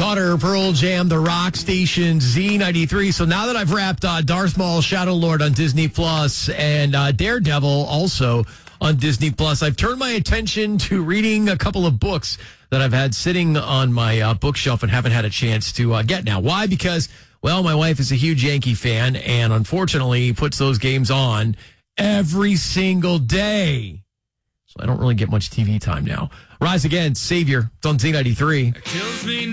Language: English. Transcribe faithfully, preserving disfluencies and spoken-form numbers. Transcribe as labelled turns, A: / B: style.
A: Slaughter, Pearl Jam, The Rock Station, Z ninety-three. So now that I've wrapped uh, Darth Maul, Shadow Lord on Disney Plus, and uh, Daredevil also on Disney Plus, I've turned my attention to reading a couple of books that I've had sitting on my uh, bookshelf and haven't had a chance to uh, get now. Why? Because, well, my wife is a huge Yankee fan and unfortunately puts those games on every single day. So I don't really get much T V time now. Rise Against Savior. It's on Z ninety-three.